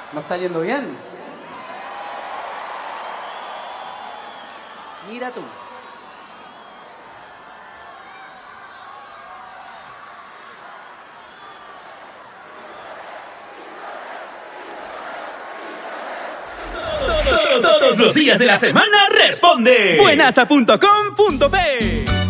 ¿No está yendo bien? Mira tú. Todos los días de la semana responde. Buenasa.com.p